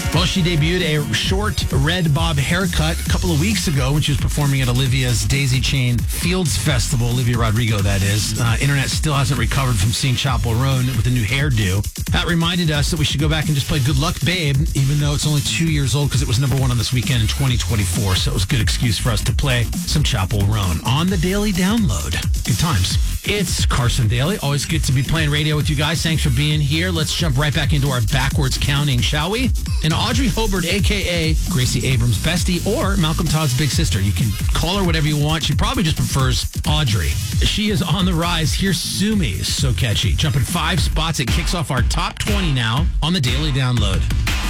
Well, she debuted a short red bob haircut a couple of weeks ago when she was performing at Olivia's Daisy Chain Fields Festival. Olivia Rodrigo, that is. Internet still hasn't recovered from seeing Chappell Roan with a new hairdo. That reminded us that we should go back and just play Good Luck Babe, even though it's only 2 years old because it was number one on this weekend in 2024. So it was a good excuse for us to play some Chappell Roan on the Daily Download. Good times. It's Carson Daly. Always good to be playing radio with you guys. Thanks for being here. Let's jump right back into our backwards counting, shall we? And Audrey Hobart, a.k.a. Gracie Abrams' bestie, or Malcolm Todd's big sister. You can call her whatever you want. She probably just prefers Audrey. She is on the rise. Here's Sue Me. So catchy. Jumping 5 spots. It kicks off our top 20 now on the Daily Download.